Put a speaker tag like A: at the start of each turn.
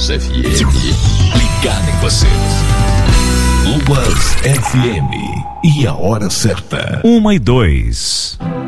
A: Luas FM. Ligado em você. Luas FM. E a hora certa.
B: 1:02.